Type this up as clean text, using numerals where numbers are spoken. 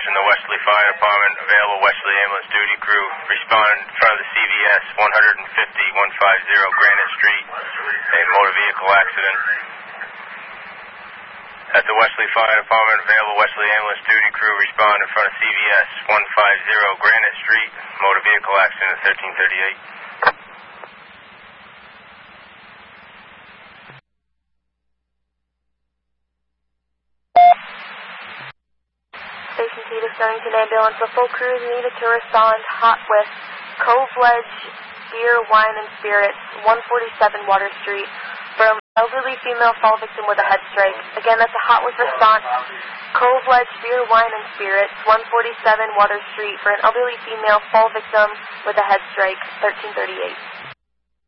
Attention, the Westerly Fire Department, available Westerly ambulance duty crew, respond in front of the CVS, 150-150 Granite Street, a motor vehicle accident. At the Westerly Fire Department, available Westerly ambulance duty crew, respond in front of CVS, 150 Granite Street, motor vehicle accident at 1338. Station T to Stonington Ambulance. The full crew is needed to respond hot with Cove Ledge Beer, Wine, and Spirits, 147 Water Street, for an elderly female fall victim with a head strike. Again, that's a hot with response. Cove Ledge Beer, Wine, and Spirits, 147 Water Street, for an elderly female fall victim with a head strike, 1338.